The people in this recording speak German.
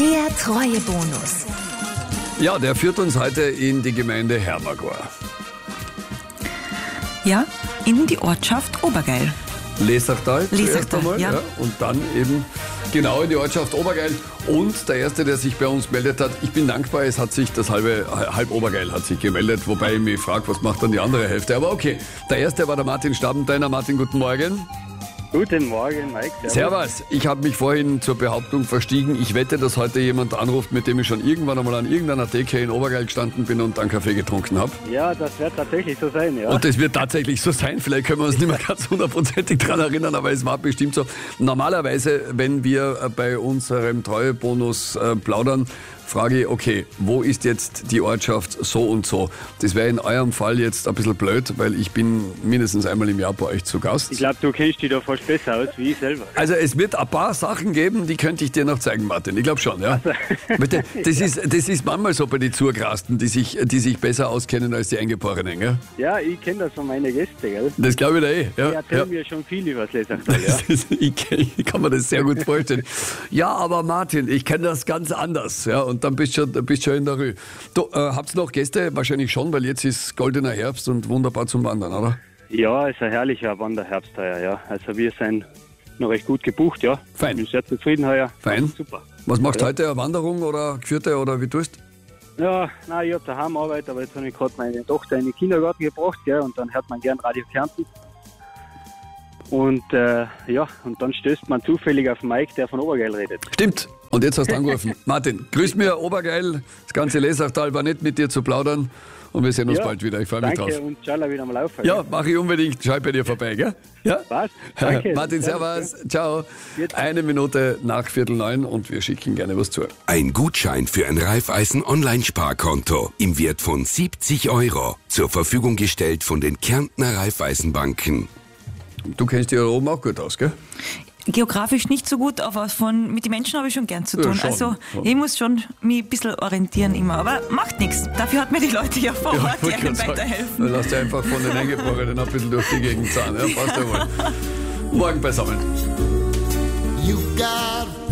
Der Treuebonus. Ja, der führt uns heute in die Gemeinde Hermagor. Ja, in die Ortschaft Obergeil. Lesachtal zuerst einmal, ja. Und dann eben genau in die Ortschaft Obergeil. Und der Erste, der sich bei uns gemeldet hat, ich bin dankbar, es hat sich das halb Obergeil hat sich gemeldet, wobei ich mich frage, was macht dann die andere Hälfte. Aber okay, der Erste war der Martin Stabendeiner. Martin, guten Morgen. Guten Morgen, Mike. Servus. Ich habe mich vorhin zur Behauptung verstiegen. Ich wette, dass heute jemand anruft, mit dem ich schon irgendwann einmal an irgendeiner Theke in Obergeil gestanden bin und dann Kaffee getrunken habe. Ja, das wird tatsächlich so sein, ja. Und das wird tatsächlich so sein. Vielleicht können wir uns nicht mehr ganz hundertprozentig dran erinnern, aber es war bestimmt so. Normalerweise, wenn wir bei unserem Treuebonus plaudern, frage ich, okay, wo ist jetzt die Ortschaft so und so? Das wäre in eurem Fall jetzt ein bisschen blöd, weil ich bin mindestens einmal im Jahr bei euch zu Gast. Ich glaube, du kennst dich da fast besser aus wie ich selber. Also es wird ein paar Sachen geben, die könnte ich dir noch zeigen, Martin. Ich glaube schon, ja. Bitte, das ist manchmal so bei den Zugrasten, die sich besser auskennen als die Eingeborenen, gell? Ja, ich kenne das von meinen Gästen, gell? Das glaube ich da eh. Ja, Die erzählen mir schon viel über das Lesachtal, ja. Ich kann mir das sehr gut vorstellen. Ja, aber Martin, ich kenne das ganz anders, ja. Und dann bist du schon in der Rue. Du, habt ihr noch Gäste? Wahrscheinlich schon, weil jetzt ist goldener Herbst und wunderbar zum Wandern, oder? Ja, ist ein herrlicher Wanderherbst heuer, ja. Also wir sind noch recht gut gebucht, ja. Fein. Ich bin sehr zufrieden heuer. Fein. Super. Was machst du Ja. heute? Eine Wanderung oder geführte oder wie tust du? Ja, nein, ich habe daheim Arbeit, aber jetzt habe ich gerade meine Tochter in den Kindergarten gebracht, gell, und dann hört man gern Radio Kärnten. Und und dann stößt man zufällig auf Mike, der von Obergeil redet. Stimmt. Und jetzt hast du angerufen. Martin, grüß mir Obergeil. Das ganze Lesachtal war nett mit dir zu plaudern. Und wir sehen uns bald wieder. Ich freue mich drauf. Danke und schau wieder mal auf. Ja, mache ich unbedingt. Schau bei dir vorbei, gell? Ja? Was? Danke. Martin, servus. Ciao. Jetzt. 1 Minute nach 8:45 und wir schicken gerne was zu. Ein Gutschein für ein Raiffeisen-Online-Sparkonto im Wert von 70 €. Zur Verfügung gestellt von den Kärntner Raiffeisenbanken. Du kennst dich da oben auch gut aus, gell? Geografisch nicht so gut, aber mit den Menschen habe ich schon gern zu tun. schon. Also ich muss schon mich ein bisschen orientieren immer. Aber macht nichts. Dafür hat mir die Leute ja vor Ort, die wollte einem gerade sagen, weiterhelfen. dann lass dich einfach von den Eingeborenen ein bisschen durch die Gegend zahlen. Ja, passt ja wohl. Morgen beisammen. You got